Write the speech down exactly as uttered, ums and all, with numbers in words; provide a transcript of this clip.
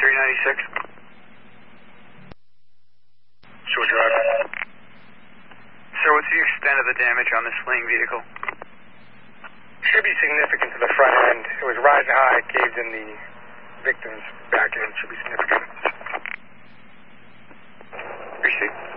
three ninety-six. Short drive. Sir, what's the extent of the damage on this fleeing vehicle? Should be significant to the front end. It was rise high, caved in the victim's back end. Should be significant. Appreciate it.